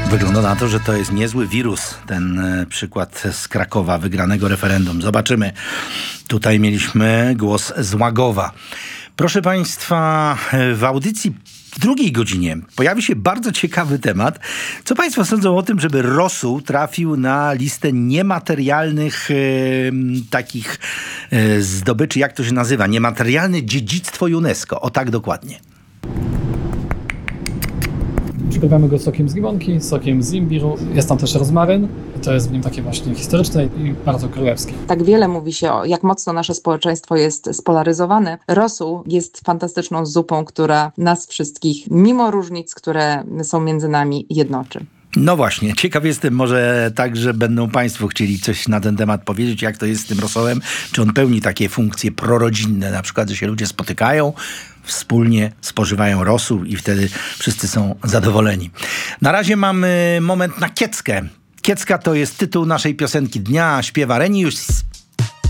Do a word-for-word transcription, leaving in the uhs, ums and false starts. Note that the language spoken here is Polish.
Wygląda na to, że to jest niezły wirus, ten e, przykład z Krakowa, wygranego referendum. Zobaczymy. Tutaj mieliśmy głos z Łagowa. Proszę Państwa, w audycji w drugiej godzinie pojawi się bardzo ciekawy temat. Co Państwo sądzą o tym, żeby rosół trafił na listę niematerialnych e, takich e, zdobyczy, jak to się nazywa? Niematerialne dziedzictwo UNESCO. O tak dokładnie. Przykrywamy go sokiem z limonki, sokiem z imbiru. Jest tam też rozmaryn. To jest w nim takie właśnie historyczne i bardzo królewskie. Tak wiele mówi się o jak mocno nasze społeczeństwo jest spolaryzowane. Rosół jest fantastyczną zupą, która nas wszystkich, mimo różnic, które są między nami, jednoczy. No właśnie, ciekaw jestem, może także będą Państwo chcieli coś na ten temat powiedzieć, jak to jest z tym rosołem, czy on pełni takie funkcje prorodzinne, na przykład, że się ludzie spotykają, wspólnie spożywają rosół i wtedy wszyscy są zadowoleni. Na razie mamy moment na kieckę. Kiecka to jest tytuł naszej piosenki dnia, śpiewa Reniusz